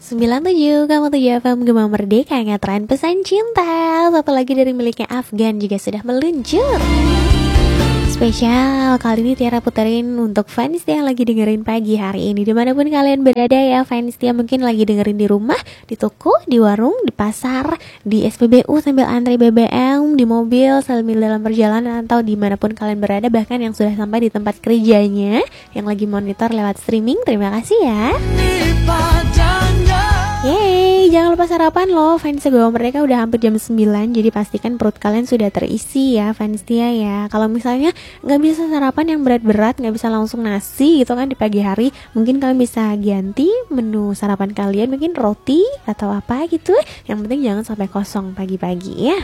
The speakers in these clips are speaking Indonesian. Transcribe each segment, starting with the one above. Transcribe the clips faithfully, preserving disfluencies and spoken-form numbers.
sembilan puluh tujuh koma tujuh F M Gema Merdeka, ngetren pesan cinta. Satu lagi dari miliknya Afgan juga sudah meluncur. Spesial kali ini Tiara puterin untuk fans yang lagi dengerin pagi hari ini, dimanapun kalian berada ya fans yang mungkin lagi dengerin di rumah, di toko, di warung, di pasar, di S P B U sambil antri B B M, di mobil sambil dalam perjalanan, atau dimanapun kalian berada, bahkan yang sudah sampai di tempat kerjanya, yang lagi monitor lewat streaming. Terima kasih ya. Yeay, jangan lupa sarapan loh fans Gema Merdeka, udah hampir jam sembilan, jadi pastikan perut kalian sudah terisi ya fans Tia ya. Kalau misalnya nggak bisa sarapan yang berat-berat, nggak bisa langsung nasi gitu kan di pagi hari, mungkin kalian bisa ganti menu sarapan kalian, mungkin roti atau apa gitu. Yang penting jangan sampai kosong pagi-pagi ya.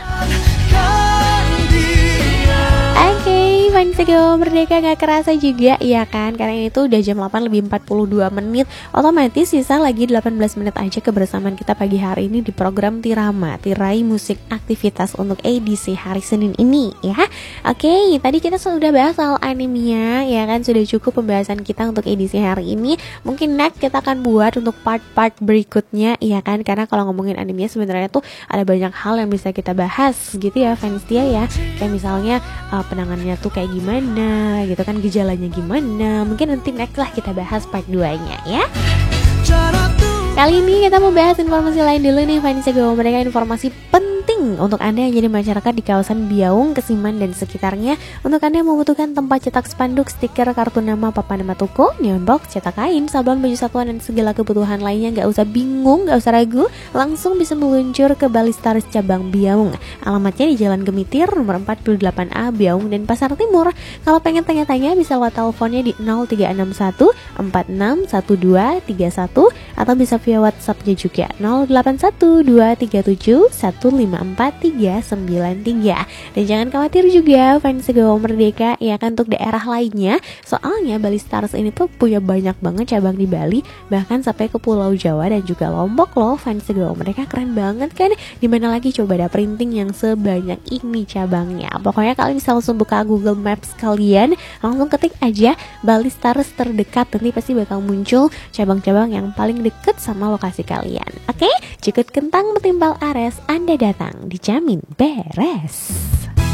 Oke, okay, fans Gema Merdeka, gak kerasa juga ya kan, karena ini tuh udah jam delapan lebih empat puluh dua menit. Otomatis sisa lagi delapan belas menit aja kebersamaan kita pagi hari ini di program Tirama, Tirai Musik Aktivitas untuk edisi hari Senin ini ya. Oke, okay, tadi kita sudah bahas soal animenya ya kan, sudah cukup pembahasan kita untuk edisi hari ini. Mungkin next kita akan buat untuk part-part berikutnya ya kan, karena kalau ngomongin animenya sebenarnya tuh ada banyak hal yang bisa kita bahas gitu ya fans Tia ya. Kayak misalnya uh, penanganannya tuh kayak gimana gitu kan, gejalanya gimana, mungkin nanti next lah kita bahas part dua nya ya. Kali ini kita mau bahas informasi lain dulu nih fans Gema Merdeka, informasi penting untuk Anda yang jadi masyarakat di kawasan Biaung, Kesiman dan sekitarnya. Untuk Anda yang membutuhkan tempat cetak spanduk, stiker, kartu nama, papan nama toko, neon box, cetak kain, sablon, baju satuan dan segala kebutuhan lainnya, gak usah bingung, gak usah ragu, langsung bisa meluncur ke Balistaris cabang Biaung. Alamatnya di Jalan Gemitir nomor empat puluh delapan A Biaung dan Pasar Timur. Kalau pengen tanya-tanya bisa lewat teleponnya di nol tiga enam satu empat enam satu dua tiga satu atau bisa via WhatsAppnya juga nol delapan satu dua tiga tujuh satu lima empat tiga sembilan tiga. Dan jangan khawatir juga fans Gema Merdeka ya kan, untuk daerah lainnya, soalnya Balistaris ini tuh punya banyak banget cabang di Bali, bahkan sampai ke Pulau Jawa dan juga Lombok loh fans Gema Merdeka. Keren banget kan, dimana lagi coba ada printing yang sebanyak ini cabangnya. Pokoknya kalian bisa langsung buka Google Maps kalian, langsung ketik aja Balistaris terdekat, nanti pasti bakal muncul cabang-cabang yang paling deket sama lokasi kalian. Oke, jikut kentang metimpal ares, Anda datang dijamin beres.